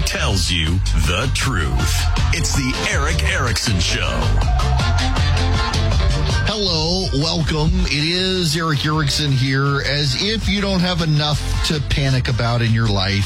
tells you the truth. It's the Eric Erickson Show. Hello, welcome. It is Eric Erickson here. As if you don't have enough to panic about in your life,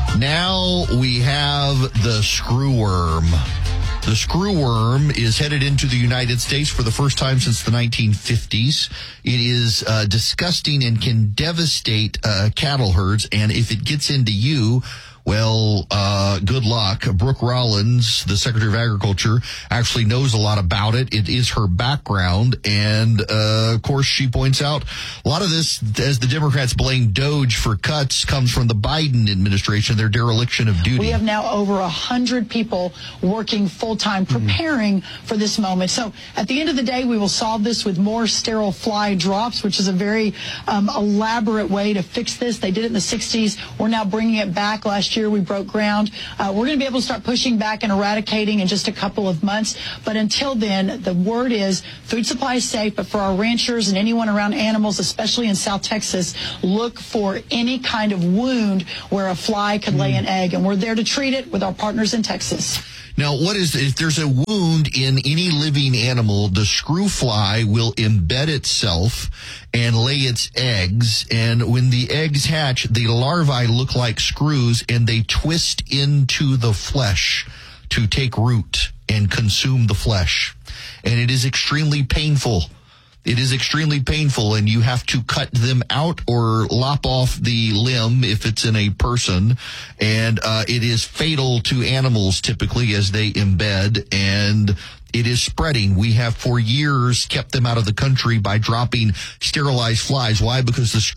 now we have the screwworm. The screwworm is headed into the United States for the first time since the 1950s. It is disgusting and can devastate cattle herds. And if it gets into you, well, good luck. Brooke Rollins, the Secretary of Agriculture, actually knows a lot about it. It is her background. And, of course, she points out a lot of this, as the Democrats blame DOGE for cuts, comes from the Biden administration, their dereliction of duty. We have now over 100 people working full-time, preparing for this moment. So at the end of the day, we will solve this with more sterile fly drops, which is a very elaborate way to fix this. They did it in the 60s. We're now bringing it back. Last year, we broke ground. We're going to be able to start pushing back and eradicating in just a couple of months. But until then, the word is food supply is safe. But for our ranchers and anyone around animals, especially in South Texas, look for any kind of wound where a fly could lay an egg. And we're there to treat it with our partners in Texas. Now, if there's a wound in any living animal, the screw fly will embed itself and lay its eggs. And when the eggs hatch, the larvae look like screws and they twist into the flesh to take root and consume the flesh. And it is extremely painful. It is extremely painful, and you have to cut them out or lop off the limb if it's in a person. And it is fatal to animals typically as they embed, and it is spreading. We have for years kept them out of the country by dropping sterilized flies. Why? Because the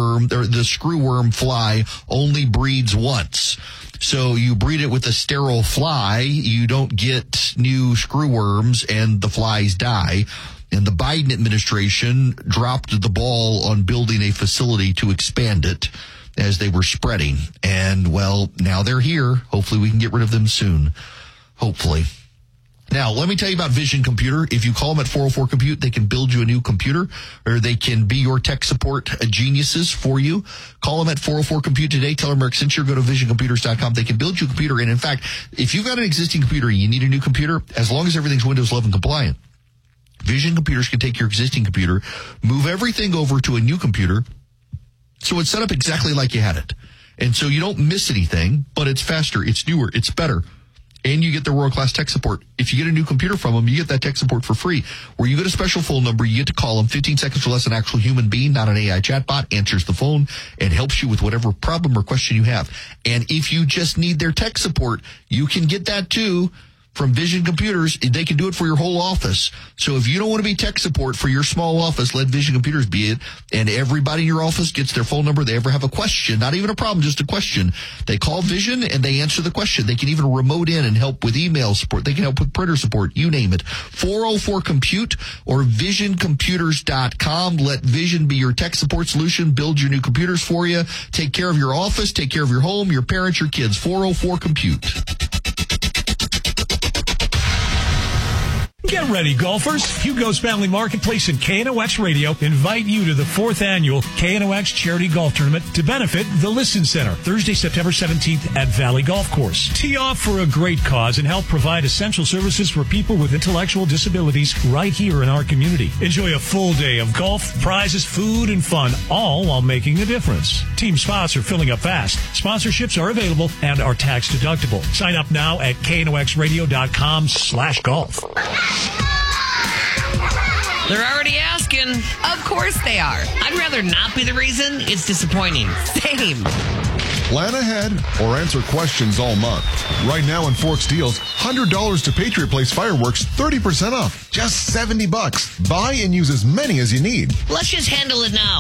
screwworm fly only breeds once. So you breed it with a sterile fly, you don't get new screwworms, and the flies die. And the Biden administration dropped the ball on building a facility to expand it as they were spreading. And, well, now they're here. Hopefully we can get rid of them soon. Hopefully. Now, let me tell you about Vision Computer. If you call them at 404-COMPUTE, they can build you a new computer, or they can be your tech support geniuses for you. Call them at 404-COMPUTE today. Tell them Eric sent you. Go to visioncomputers.com. They can build you a computer. And, in fact, if you've got an existing computer and you need a new computer, as long as everything's Windows 11 compliant, Vision Computers can take your existing computer, move everything over to a new computer, so it's set up exactly like you had it. And so you don't miss anything, but it's faster, it's newer, it's better. And you get their world-class tech support. If you get a new computer from them, you get that tech support for free. Where you get a special phone number, you get to call them 15 seconds or less. An actual human being, not an AI chatbot, answers the phone and helps you with whatever problem or question you have. And if you just need their tech support, you can get that too. From Vision Computers, they can do it for your whole office. So if you don't want to be tech support for your small office, let Vision Computers be it. And everybody in your office gets their phone number. They ever have a question, not even a problem, just a question. They call Vision and they answer the question. They can even remote in and help with email support. They can help with printer support, you name it. 404-COMPUTE or visioncomputers.com. Let Vision be your tech support solution. Build your new computers for you. Take care of your office. Take care of your home, your parents, your kids. 404-COMPUTE. Get ready, golfers. Hugo's Family Marketplace and KNOX Radio invite you to the 4th annual KNOX Charity Golf Tournament to benefit the Listen Center, Thursday, September 17th at Valley Golf Course. Tee off for a great cause and help provide essential services for people with intellectual disabilities right here in our community. Enjoy a full day of golf, prizes, food, and fun, all while making a difference. Team spots are filling up fast. Sponsorships are available and are tax deductible. Sign up now at knoxradio.com/golf. They're already asking. Of course they are. I'd rather not be the reason. It's disappointing. Same. Plan ahead or answer questions all month. Right now in Forks Deals, $100 to Patriot Place fireworks, 30% off. Just $70. Buy and use as many as you need. Let's just handle it now.